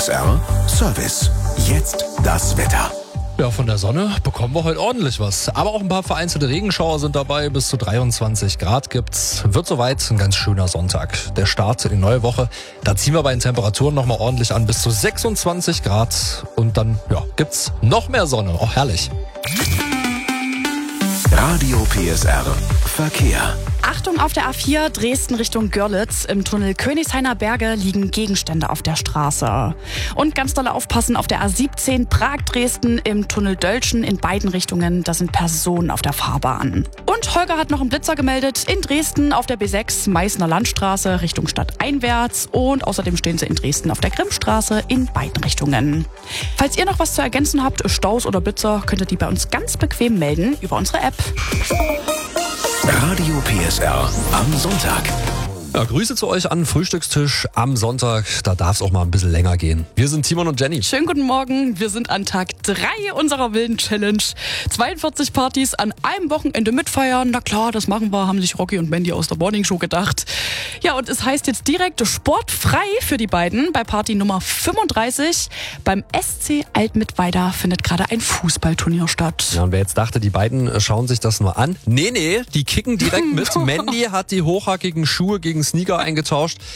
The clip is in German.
PSR Service. Jetzt das Wetter. Ja, von der Sonne bekommen wir heute ordentlich was. Aber auch ein paar vereinzelte Regenschauer sind dabei. Bis zu 23 Grad gibt's. Wird soweit ein ganz schöner Sonntag. Der Start in die neue Woche. Da ziehen wir bei den Temperaturen nochmal ordentlich an. Bis zu 26 Grad. Und dann gibt's noch mehr Sonne. Auch herrlich. Radio PSR Verkehr. Achtung auf der A4 Dresden Richtung Görlitz. Im Tunnel Königshainer Berge liegen Gegenstände auf der Straße. Und ganz doll aufpassen auf der A17 Prag-Dresden im Tunnel Dölschen in beiden Richtungen. Da sind Personen auf der Fahrbahn. Und Holger hat noch einen Blitzer gemeldet. In Dresden auf der B6 Meißner Landstraße Richtung Stadt einwärts. Und außerdem stehen sie in Dresden auf der Grimmstraße in beiden Richtungen. Falls ihr noch was zu ergänzen habt, Staus oder Blitzer, könnt ihr die bei uns ganz bequem melden über unsere App. Radio PSR am Sonntag. Ja, Grüße zu euch an den Frühstückstisch am Sonntag. Da darf es auch mal ein bisschen länger gehen. Wir sind Timon und Jenny. Schönen guten Morgen. Wir sind an Tag 3 unserer wilden Challenge. 42 Partys an einem Wochenende mitfeiern. Na klar, das machen wir, haben sich Rocky und Mandy aus der Morning Show gedacht. Ja, und es heißt jetzt direkt sportfrei für die beiden bei Party Nummer 35. Beim SC Altmittweida findet gerade ein Fußballturnier statt. Ja, und wer jetzt dachte, die beiden schauen sich das nur an. Nee, die kicken direkt mit. Mandy hat die hochhackigen Schuhe gegen Sneaker eingetauscht.